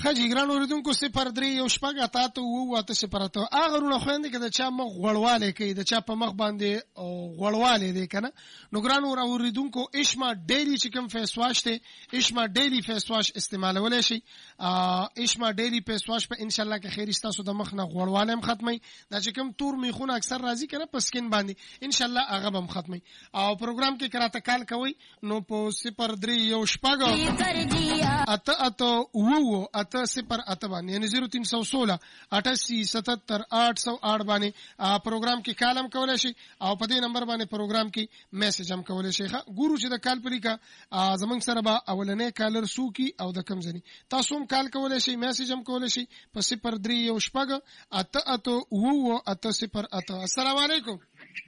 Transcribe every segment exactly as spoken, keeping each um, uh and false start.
خجی ګران اوریدونکو صفر درې یو شپږ اته اته اووه اته صفر اته. هغه رونه خویندې که د چا مخ غوړوالی کوي، د چا په مخ باندې غوړوالی دی که نه، نو ګران اوریدونکو اشما ډیلی چې کوم فیس واش دی، اشما ډیلی فیس واش استعمالولی شي. اشما ډیلی فیس واش په انشاءالله که خیر ستاسو د مخ نه غوړوالی هم ختموي. دا چې کوم تور میخونه اکثر راځي که نه په سکین باندې، انشاءالله هغه به هم ختموي. او پروګرام کې که راته کال کوئ نو په صفر درې یو شپږ اته اته اووه اته صفر اته باندې، یعنی زیرو تین سو سولہ اٹھاسی ستہتر آٹھ سو آٹھ باندې پروګرام کې کال هم کولی شي او په دې نمبر باندې پروګرام کې میسج هم کولی شي. ګورو چې د کال په لیکه زمونږ سره به اولنی کالر څوک او د کوم ځای تاسو هم کال کولی شي، میسج هم کولی شي په صفر درې یو شپږ اته اته اووه اته صفر اته. السلام علیکم.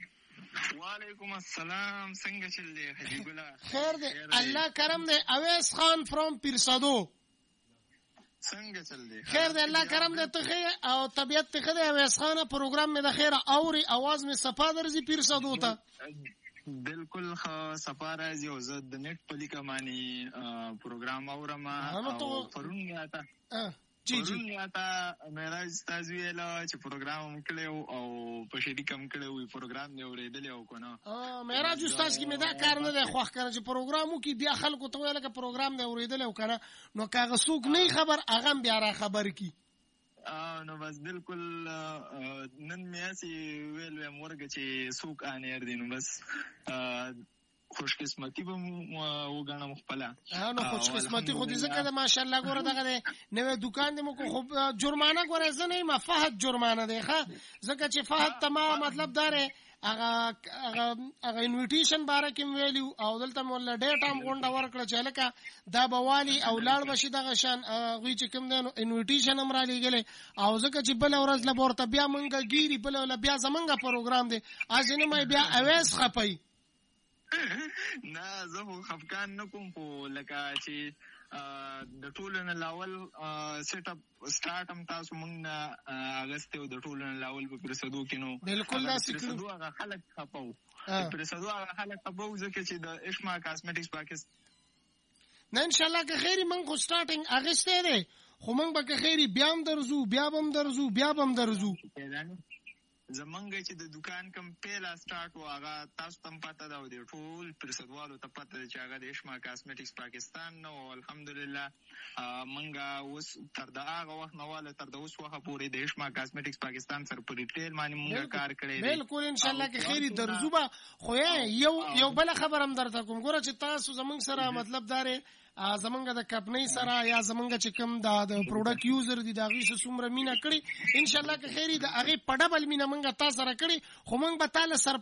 وعلیکم السلام. څنګه چل دی حبیب الله؟ خیر دی، الله کرم دی. اویس خان فرام پیرسادو. څنګه چل دی؟ خیر دی، الله کرم دی. ته ښه او طبیعت ته ښه دی؟ اویس خانه پروګرام مې د خیره اوري، اواز مې صفا درځي پیرسادو ته؟ بالکل ښه صفا راځي او زه د نیټ په لیکه باندې پروګرام اورم او پرون یاته جی جی یاته معراج استاد ویل چې پروګرام کړی او په شریک هم کړی وي، پروګرام دی اورېدلی او که نه معراج استاد کې مې دا کار نه دی خوښ کړی چې پروګرام وکړي بیا خلکو ته ویل که پروګرام دی اورېدلی او که نه، نو که هغه څوک نه خبر هغه هم بیا را خبر کړي. نو بس بالکل نن مې هسې ویل ویم ورګه چې څوک آنیر دی، نو بس خوش قسمتي به وګڼم خپله. نو خوش قسمتي خو دې ځکه ده ماشاءالله. ګوره دغه دی نوی دوکان دی مو کو، خو جرمانه ګوره زه نه یم، فهد جرمانه دی ښه، ځکه چې فهد ته ما مطلب دا دی هغه هغه انویټیشن باره کې مې ویلي او دلته مې ورله ډېټ هم غونډه ورکړه چې هلکه دا به والي او لاړ به شي دغه شان هغوی چې کوم دی نو انویټیشن هم را لېږلی او ځکه چې بله ورځ له به ورته بیا مونږه ګیري، بله له بیا زمونږ پروګرام دی هسې نه مې بیا اویس خپوي. نه زه خو خفګان نه کوم، خو لکه چې د ټولو نه لاول سیټ اپ سټارټ هم تاسو مونږ نه اغستې او د ټولو نه لاول په پرېسدو کې نو بالکل داسې پرېسدو هغه خلک خفه وو، پرېسدو هغه خلک خفه وو ځکه چې د اشما کاسمیټکس پاکستان نه انشاءالله که خیري مونږ خو سټارټینګ اغستی دی، خو مونږ به که خیري بیا هم درځو بیا به هم درځو بیا به هم درځو. زمونږ چې د دکان کم پیله سټارټ و هغه تاسو ته هم پته ده او د ټول پرسدوالو ته پته ده چې هغه د اشما کاسمیټکس پاکستان نه و. الحمدلله مونږ اوس تر د هغه وخت نه واله تر د اوس وخته پورې د اشما کاسمیټکس پاکستان سره په ریټیل باندې مونږ کار کړی دی. بالکل انشاءالله که خیري درځو به. خو یو یو بله خبر هم درته کوم، ګوره چې تاسو زمونږ سره مطلب دارې زمونږ د کمپنۍ سره یا زمونږ چې کوم د پروډکټ یوزر دي د هغوی سره څومره مینه کړې، انشاءالله که خیري د هغې په ډبل مینه مونږ تا سره کړې، خو مونږ به تا له سر